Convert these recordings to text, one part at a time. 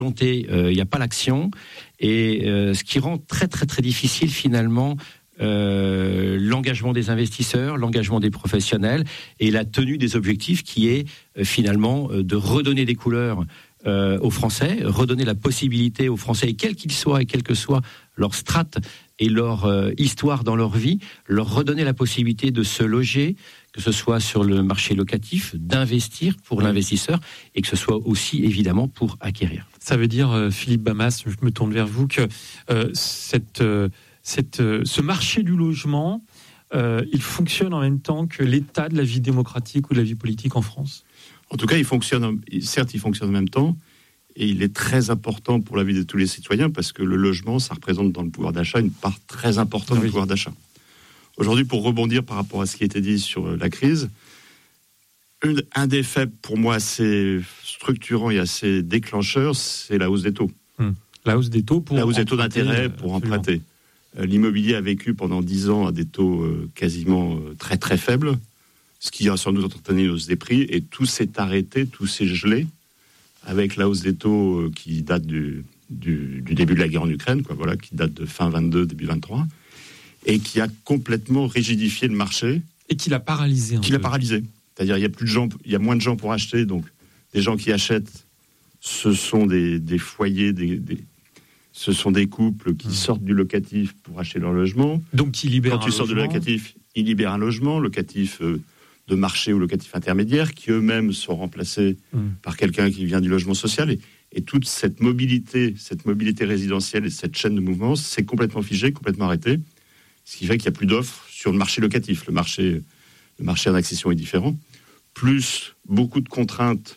il n'y a pas l'action, et ce qui rend très très très difficile finalement l'engagement des investisseurs, l'engagement des professionnels et la tenue des objectifs qui est finalement de redonner des couleurs aux Français, redonner la possibilité aux Français, quels qu'ils soient et quelle que soit leur strate et leur histoire dans leur vie, leur redonner la possibilité de se loger, que ce soit sur le marché locatif, d'investir pour l'investisseur et que ce soit aussi évidemment pour acquérir. Ça veut dire, Philippe Bamas, je me tourne vers vous, que ce marché du logement, il fonctionne en même temps que l'état de la vie démocratique ou de la vie politique en France. En tout cas, il fonctionne en même temps, et il est très important pour la vie de tous les citoyens, parce que le logement, ça représente dans le pouvoir d'achat une part très importante du pouvoir d'achat. Aujourd'hui, pour rebondir par rapport à ce qui a été dit sur la crise, un des faits pour moi assez structurant et assez déclencheur, c'est la hausse des taux. La hausse des taux d'intérêt pour emprunter. L'immobilier a vécu pendant 10 ans à des taux quasiment très très faibles, ce qui a sans doute entraîné une hausse des prix, et tout s'est arrêté, tout s'est gelé avec la hausse des taux qui date du début de la guerre en Ukraine, qui date de fin 22, début 23, et qui a complètement rigidifié le marché. Et qui l'a paralysé. C'est-à-dire il y a moins de gens pour acheter, donc des gens qui achètent, ce sont des foyers, ce sont des couples qui sortent du locatif pour acheter leur logement. Donc qui libèrent Quand tu sors du locatif, ils libèrent un logement, locatif de marché ou locatif intermédiaire, qui eux-mêmes sont remplacés par quelqu'un qui vient du logement social. Et toute cette mobilité résidentielle et cette chaîne de mouvement, c'est complètement figé, complètement arrêté. Ce qui fait qu'il n'y a plus d'offres sur le marché locatif. Le marché en accession est différent. Plus beaucoup de contraintes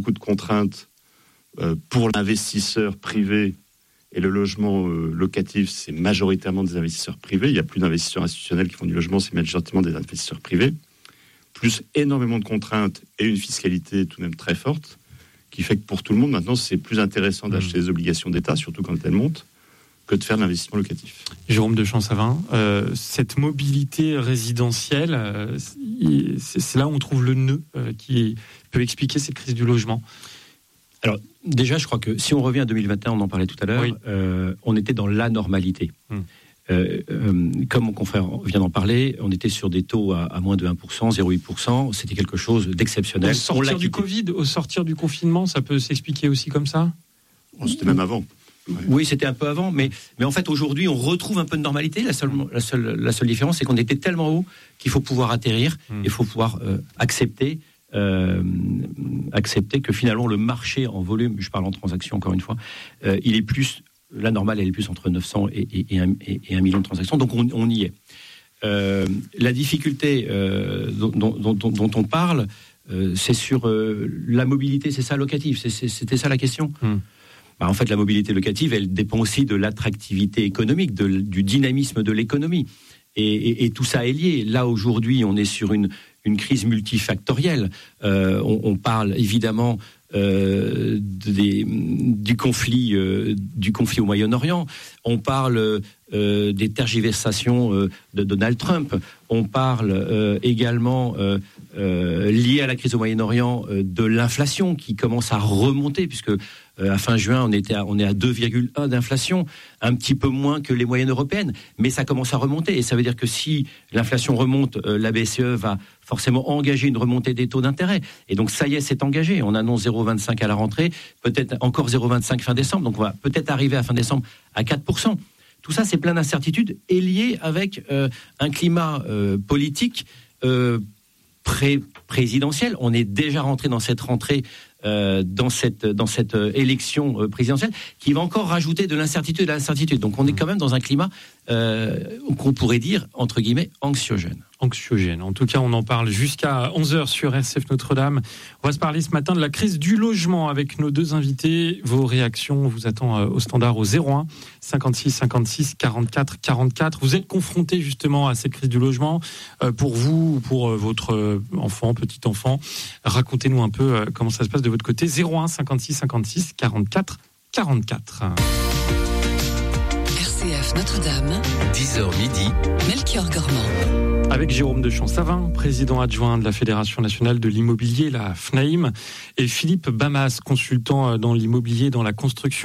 pour l'investisseur privé. Et le logement locatif, c'est majoritairement des investisseurs privés. Il n'y a plus d'investisseurs institutionnels qui font du logement, c'est majoritairement des investisseurs privés. Plus énormément de contraintes et une fiscalité tout de même très forte, qui fait que pour tout le monde, maintenant, c'est plus intéressant d'acheter des obligations d'État, surtout quand elles montent, que de faire de l'investissement locatif. Jérôme de Champsavin, cette mobilité résidentielle, c'est là où on trouve le nœud qui peut expliquer cette crise du logement. Alors, déjà, je crois que si on revient à 2021, on en parlait tout à l'heure, on était dans l'anormalité. Comme mon confrère vient d'en parler, on était sur des taux à moins de 1%, 0,8%. C'était quelque chose d'exceptionnel. Au sortir du Covid, au sortir du confinement, ça peut s'expliquer aussi comme ça ? C'était même avant. Oui, c'était un peu avant, mais en fait, aujourd'hui, on retrouve un peu de normalité. La seule différence, c'est qu'on était tellement haut qu'il faut pouvoir atterrir, il faut pouvoir accepter que finalement le marché en volume, je parle en transaction encore une fois, il est plus, la normale elle est plus entre 900 et 1 million de transactions, donc on y est. La difficulté dont on parle, c'est sur la mobilité, c'est ça locatif, c'était ça la question. En fait, la mobilité locative, elle dépend aussi de l'attractivité économique, du dynamisme de l'économie. Et tout ça est lié. Là, aujourd'hui, on est sur une crise multifactorielle. On parle évidemment du conflit au Moyen-Orient. On parle des tergiversations de Donald Trump. On parle également, lié à la crise au Moyen-Orient, de l'inflation qui commence à remonter, puisque à fin juin, on est à 2,1 d'inflation, un petit peu moins que les moyennes européennes, mais ça commence à remonter. Et ça veut dire que si l'inflation remonte, la BCE va forcément engager une remontée des taux d'intérêt. Et donc ça y est, c'est engagé. On annonce 0,25 à la rentrée, peut-être encore 0,25 fin décembre. Donc on va peut-être arriver à fin décembre à 4%. Tout ça, c'est plein d'incertitudes et lié avec un climat politique présidentiel. On est déjà rentré dans cette rentrée, dans cette élection présidentielle, qui va encore rajouter de l'incertitude à l'incertitude. Donc on est quand même dans un climat qu'on pourrait dire, entre guillemets, anxiogène. En tout cas, on en parle jusqu'à 11h sur RCF Notre-Dame. On va se parler ce matin de la crise du logement avec nos deux invités. Vos réactions, on vous attend au standard au 01 56 56 44 44. Vous êtes confrontés justement à cette crise du logement. Pour vous ou pour votre enfant, petit-enfant, racontez-nous un peu comment ça se passe de votre côté. 01 56 56 44 44. RCF Notre-Dame, 10h midi, Melchior Gormand. Avec Jérôme de Champ-Savin, président adjoint de la Fédération nationale de l'immobilier, la FNAIM, et Philippe Bamas, consultant dans l'immobilier, dans la construction.